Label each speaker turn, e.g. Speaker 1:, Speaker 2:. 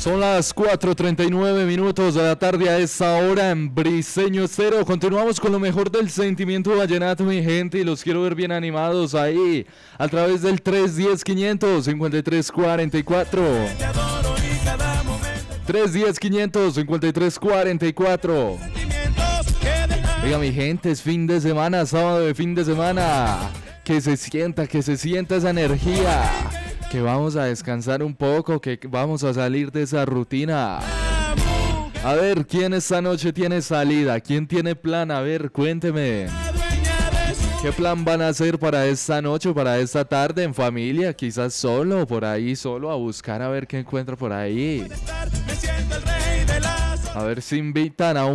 Speaker 1: Son las 4:39 de la tarde a esta hora en Briseño Estéreo. Continuamos con lo mejor del sentimiento vallenato, mi gente, y los quiero ver bien animados ahí a través del 310-500-5344. 310-500-5344. Oiga, mi gente, es fin de semana, sábado de fin de semana. Que se sienta esa energía. Que vamos a descansar un poco, que vamos a salir de esa rutina. A ver, ¿quién esta noche tiene salida? ¿Quién tiene plan? A ver, cuénteme. ¿Qué plan van a hacer para esta noche, para esta tarde, en familia? Quizás solo, por ahí, solo a buscar a ver qué encuentra por ahí. A ver si invitan a un